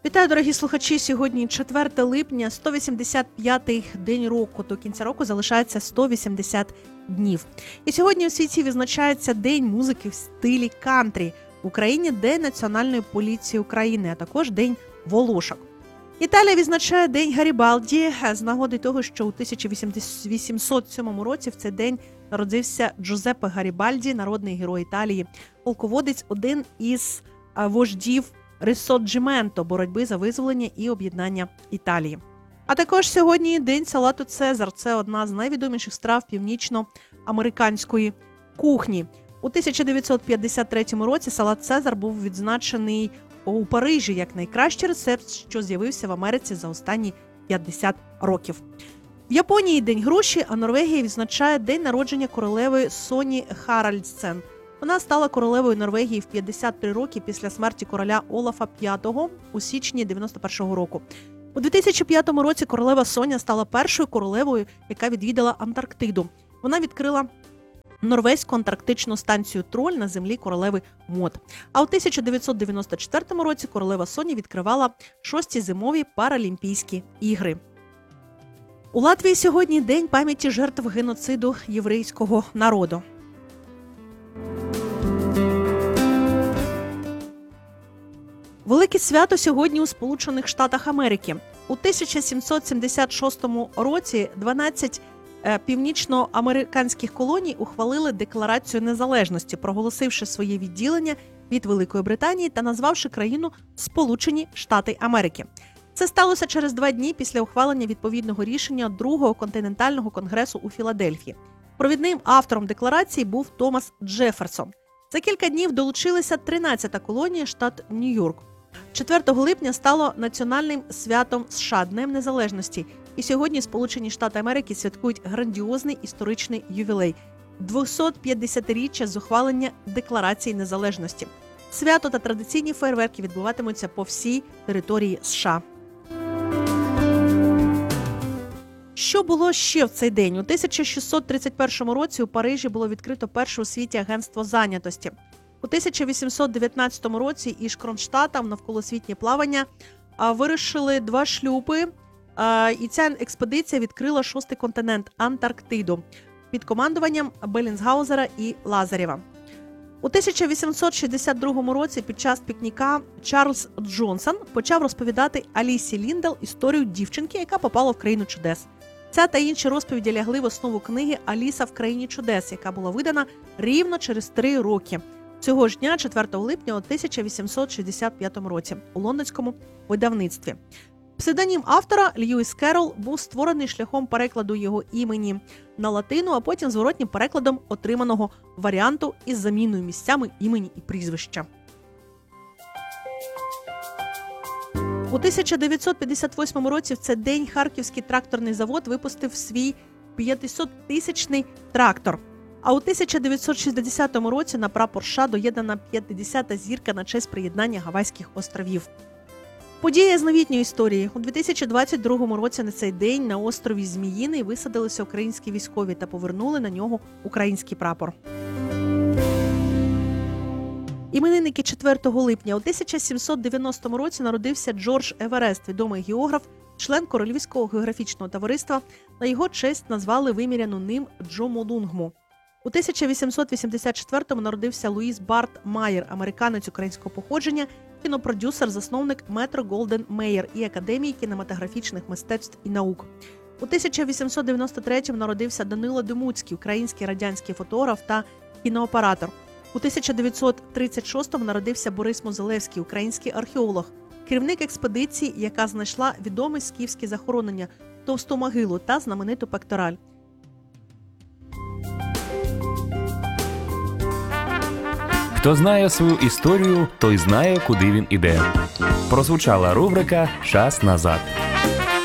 Вітаю, дорогі слухачі! Сьогодні 4 липня, 185-й день року. До кінця року залишається 180 днів. І сьогодні у світі відзначається День музики в стилі кантрі. В Україні День Національної поліції України, а також День волошок. Італія відзначає День Гарібальді з нагоди того, що у 1807 році в цей день народився Джузеппе Гарібальді, народний герой Італії, полководець, один із вождів Рисорджіменто, боротьби за визволення і об'єднання Італії. А також сьогодні День салату Цезар. Це одна з найвідоміших страв північноамериканської кухні. У 1953 році салат Цезар був відзначений у Парижі як найкращий рецепт, що з'явився в Америці за останні 50 років. В Японії День груші, а Норвегія відзначає день народження королеви Соні Харальдсен. Вона стала королевою Норвегії в 53 роки після смерті короля Олафа V у січні 91-го року. У 2005 році королева Соня стала першою королевою, яка відвідала Антарктиду. Вона відкрила норвезьку антарктичну станцію Троль на землі королеви Мод. А у 1994 році королева Соня відкривала 6-ті зимові Паралімпійські ігри. У Латвії сьогодні День пам'яті жертв геноциду єврейського народу. Велике свято сьогодні у Сполучених Штатах Америки. У 1776 році 12 північноамериканських колоній ухвалили Декларацію незалежності, проголосивши своє відділення від Великої Британії та назвавши країну Сполучені Штати Америки. Це сталося через 2 дні після ухвалення відповідного рішення Другого континентального конгресу у Філадельфії. Провідним автором декларації був Томас Джефферсон. За кілька днів долучилася 13-та колонія, штат Нью-Йорк. 4 липня стало національним святом США – Днем Незалежності. І сьогодні Сполучені Штати Америки святкують грандіозний історичний ювілей – 250-річчя з ухвалення Декларації незалежності. Свято та традиційні фейерверки відбуватимуться по всій території США. Що було ще в цей день? У 1631 році у Парижі було відкрито перше у світі агентство зайнятості. У 1819 році із Кронштадтом навколосвітнє плавання вирушили 2 шлюпи, і ця експедиція відкрила 6-й континент – Антарктиду під командуванням Беллінсгаузера і Лазарєва. У 1862 році під час пікніка Чарльз Джонсон почав розповідати Алісі Ліндел історію дівчинки, яка попала в країну чудес. Ця та інші розповіді лягли в основу книги «Аліса в країні чудес», яка була видана рівно через 3 роки. Цього ж дня, 4 липня у 1865 році, у лондонському видавництві. Псевдонім автора Льюіс Керрол був створений шляхом перекладу його імені на латину, а потім зворотнім перекладом отриманого варіанту із заміною місцями імені і прізвища. У 1958 році в цей день Харківський тракторний завод випустив свій 500-тисячний трактор. А у 1960 році на прапор США доєднана 50-та зірка на честь приєднання Гавайських островів. Подія з новітньої історії. У 2022 році на цей день на острові Зміїний висадилися українські військові та повернули на нього український прапор. Іменинники 4 липня. У 1790 році народився Джордж Еверест, відомий географ, член Королівського географічного товариства. На його честь назвали виміряну ним Джомолунгму. У 1884-му народився Луїс Барт Майер, американець українського походження, кінопродюсер, засновник Метро-Голден-Мейер і Академії кінематографічних мистецтв і наук. У 1893-му народився Данило Демуцький, український радянський фотограф та кінооператор. У 1936-му народився Борис Мозилевський, український археолог, керівник експедиції, яка знайшла відоме скіфське захоронення Товсту могилу та знамениту пектораль. Хто знає свою історію, той знає, куди він іде. Прозвучала рубрика «Час назад».